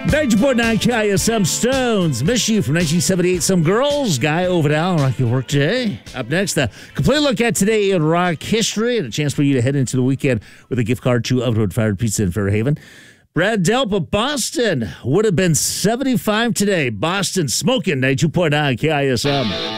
90.9 KISM Stones. Miss You from 1978. Some girls. Guy Ovidal. Rock Your Work today. Up next, a complete look at today in rock history and a chance for you to head into the weekend with a gift card to Ovenwood Fired Pizza in Fairhaven. Brad Delpa, Boston would have been 75 today. Boston smoking 92.9 KISM.